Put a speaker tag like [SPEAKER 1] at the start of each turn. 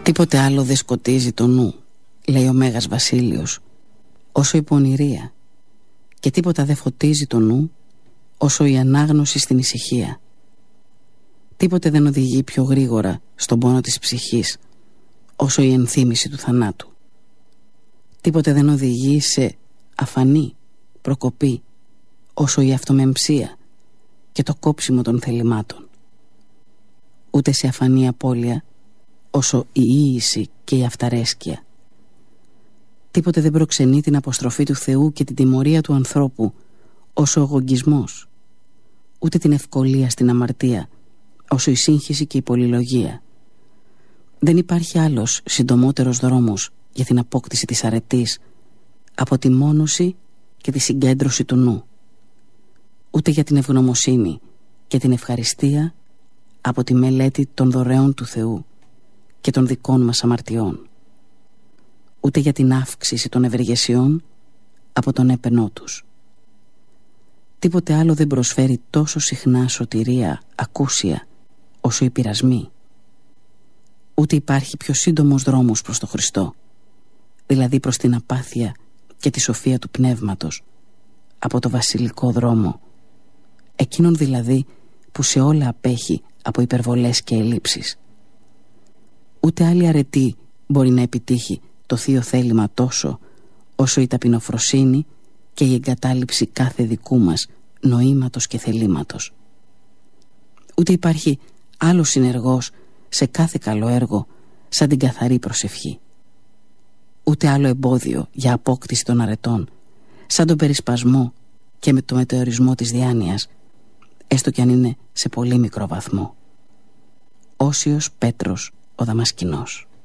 [SPEAKER 1] Τίποτε άλλο δεν σκοτίζει το νου, λέει ο Μέγας Βασίλειος, όσο η πονηρία, και τίποτα δεν φωτίζει το νου όσο η ανάγνωση στην ησυχία. Τίποτε δεν οδηγεί πιο γρήγορα στον πόνο της ψυχής όσο η ενθύμηση του θανάτου. Τίποτε δεν οδηγεί σε αφανή προκοπή όσο η αυτομεμψία και το κόψιμο των θελημάτων. Ούτε σε αφανή απώλεια όσο η ίηση και η αυταρέσκεια. Τίποτε δεν προξενεί την αποστροφή του Θεού και την τιμωρία του ανθρώπου όσο ο γογγισμός. Ούτε την ευκολία στην αμαρτία όσο η σύγχυση και η πολυλογία. Δεν υπάρχει άλλος συντομότερος δρόμος για την απόκτηση της αρετής από τη μόνωση και τη συγκέντρωση του νου. Ούτε για την ευγνωμοσύνη και την ευχαριστία από τη μελέτη των δωρεών του Θεού και των δικών μας αμαρτιών. Ούτε για την αύξηση των ευεργεσιών από τον έπαινό τους. Τίποτε άλλο δεν προσφέρει τόσο συχνά σωτηρία ακούσια όσο οι πειρασμοί. Ούτε υπάρχει πιο σύντομος δρόμος προς τον Χριστό, δηλαδή προς την απάθεια και τη σοφία του πνεύματος, από το βασιλικό δρόμο, εκείνον δηλαδή που σε όλα απέχει από υπερβολές και ελλείψεις. Ούτε άλλη αρετή μπορεί να επιτύχει το θείο θέλημα τόσο όσο η ταπεινοφροσύνη και η εγκατάλειψη κάθε δικού μας νοήματος και θελήματος. Ούτε υπάρχει άλλο συνεργός σε κάθε καλό έργο σαν την καθαρή προσευχή. Ούτε άλλο εμπόδιο για απόκτηση των αρετών σαν τον περισπασμό και με το μετεωρισμό της διάνοιας, έστω κι αν είναι σε πολύ μικρό βαθμό. Όσιος Πέτρος ο Δαμασκηνός.